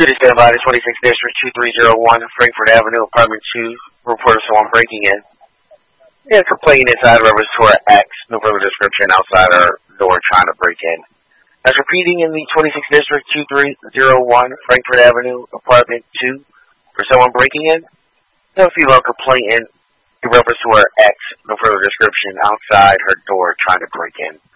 City standby to 26 District 2301, Frankfurt Avenue, Apartment 2. Report of someone breaking in. Yeah, complaint inside Rivers Tour X. No further description outside our door trying to break in. As repeating in the 26 District 2301, Frankfurt Avenue, Apartment 2. For someone breaking in. No female complainant. Rivers Tour X. No further description outside her door trying to break in.